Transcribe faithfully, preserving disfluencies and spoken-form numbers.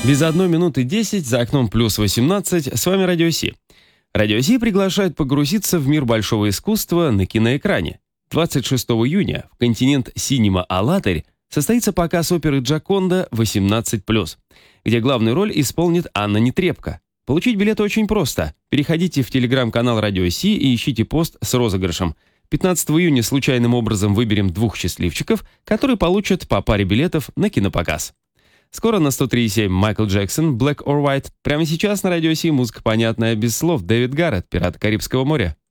Без одной минуты десять, за окном плюс восемнадцать, с вами Радио Си. Радио Си приглашает погрузиться в мир большого искусства на киноэкране. двадцать шестого июня в континент Синема Алатырь состоится показ оперы «Джаконда» восемнадцать плюс, где главную роль исполнит Анна Нетребко. Получить билеты очень просто. Переходите в телеграм-канал Радио Си и ищите пост с розыгрышем. пятнадцатого июня случайным образом выберем двух счастливчиков, которые получат по паре билетов на кинопоказ. Скоро на сто три и семь Майкл Джексон, Black or White. Прямо сейчас на Радио Си музыка понятная без слов. Дэвид Гарретт, «Пираты Карибского моря».